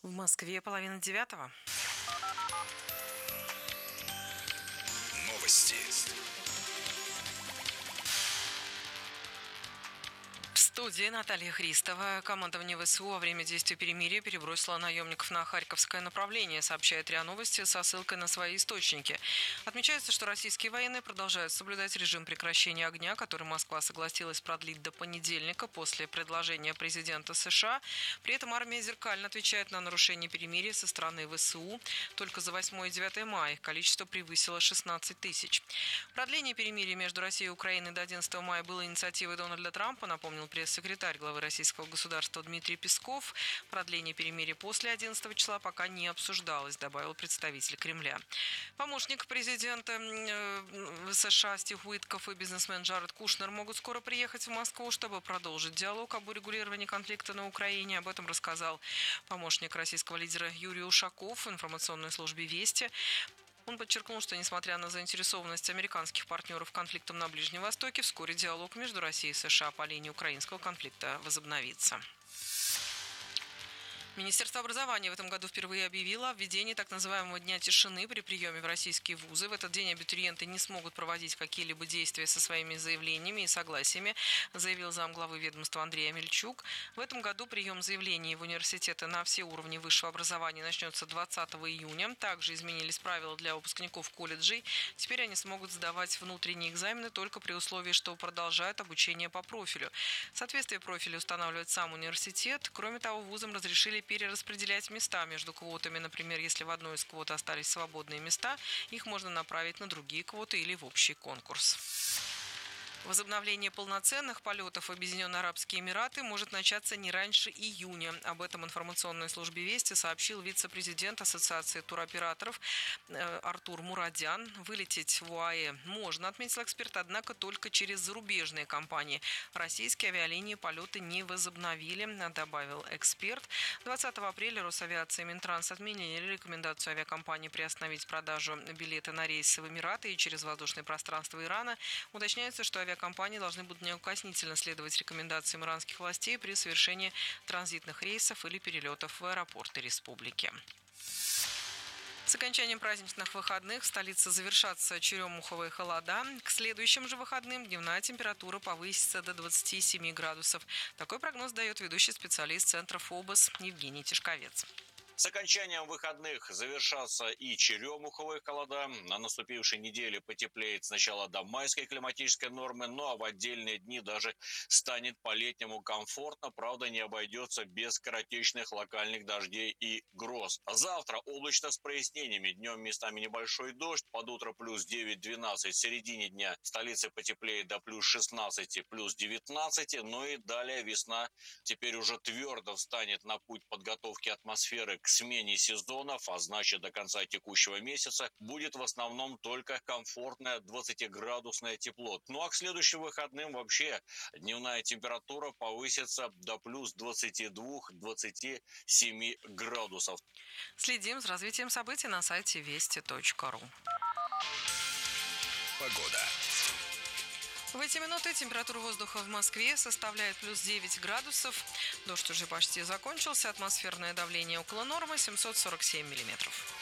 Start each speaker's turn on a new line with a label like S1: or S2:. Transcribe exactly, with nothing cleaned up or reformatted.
S1: В Москве половина девятого.
S2: Новости.
S1: В студии Наталья Христова. Командование ВСУ во время действия перемирия перебросило наемников на Харьковское направление, сообщает РИА Новости со ссылкой на свои источники. Отмечается, что российские военные продолжают соблюдать режим прекращения огня, который Москва согласилась продлить до понедельника после предложения президента США. При этом армия зеркально отвечает на нарушение перемирия со стороны ВСУ. Только за восьмое и девятое мая их количество превысило шестнадцать тысяч. Продление перемирия между Россией и Украиной до одиннадцатого мая было инициативой Дональда Трампа, напомнил пресс-секретарь главы российского государства Дмитрий Песков. Продление перемирия после одиннадцатого числа пока не обсуждалось, добавил представитель Кремля. Помощник президента США Стив Уитков и бизнесмен Джаред Кушнер могут скоро приехать в Москву, чтобы продолжить диалог об урегулировании конфликта на Украине. Об этом рассказал помощник российского лидера Юрий Ушаков в информационной службе «Вести». Он подчеркнул, что несмотря на заинтересованность американских партнеров конфликтом на Ближнем Востоке, вскоре диалог между Россией и США по линии украинского конфликта возобновится. Министерство образования в этом году впервые объявило о введении так называемого Дня тишины при приеме в российские вузы. В этот день абитуриенты не смогут проводить какие-либо действия со своими заявлениями и согласиями, заявил замглавы ведомства Андрей Амельчук. В этом году прием заявлений в университеты на все уровни высшего образования начнется двадцатого июня. Также изменились правила для выпускников колледжей. Теперь они смогут сдавать внутренние экзамены только при условии, что продолжают обучение по профилю. Соответствие профиля устанавливает сам университет. Кроме того, вузам разрешили перераспределять места между квотами. Например, если в одной из квот остались свободные места, их можно направить на другие квоты или в общий конкурс. Возобновление полноценных полетов в Объединенные Арабские Эмираты может начаться не раньше июня. Об этом информационной службе «Вести» сообщил вице-президент Ассоциации туроператоров Артур Мурадян. Вылететь в ОАЭ можно, отметил эксперт, однако только через зарубежные компании. Российские авиалинии полеты не возобновили, добавил эксперт. двадцатого апреля Росавиация и Минтранс отменили рекомендацию авиакомпании приостановить продажу билета на рейсы в Эмираты и через воздушное пространство Ирана. Уточняется, что авиакомпании Авиакомпании должны будут неукоснительно следовать рекомендациям иранских властей при совершении транзитных рейсов или перелетов в аэропорты республики. С окончанием праздничных выходных в столице завершатся черемуховые холода. К следующим же выходным дневная температура повысится до двадцати семи градусов. Такой прогноз дает ведущий специалист Центра ФОБОС Евгений Тишковец.
S3: С окончанием выходных завершатся и черемуховые холода. На наступившей неделе потеплеет сначала до майской климатической нормы, ну а в отдельные дни даже станет по-летнему комфортно. Правда, не обойдется без скоротечных локальных дождей и гроз. Завтра облачно с прояснениями. Днем местами небольшой дождь. Под утро плюс девять-двенадцать. В середине дня в столице потеплеет до плюс шестнадцати, плюс девятнадцати. Ну и далее весна теперь уже твердо встанет на путь подготовки атмосферы к смене сезонов, а значит до конца текущего месяца будет в основном только комфортное двадцатиградусное тепло. Ну а к следующим выходным вообще дневная температура повысится до плюс двадцати двух — двадцати семи градусов.
S1: Следим за развитием событий на сайте вести точка ру.
S2: Погода.
S1: В эти минуты температура воздуха в Москве составляет плюс девять градусов. Дождь уже почти закончился. Атмосферное давление около нормы семьсот сорок семь миллиметров.